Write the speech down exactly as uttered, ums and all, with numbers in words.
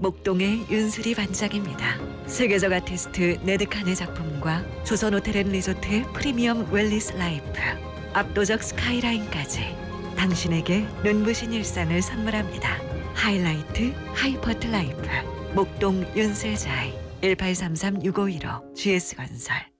목동의 윤슬이 반짝입니다. 세계적 아티스트 네드칸의 작품과 조선호텔앤리조트의 프리미엄 웰리스 라이프, 압도적 스카이라인까지 당신에게 눈부신 일상을 선물합니다. 하이라이트 하이퍼트 라이프 목동 윤슬자이 일팔삼삼 육오일오 지에스건설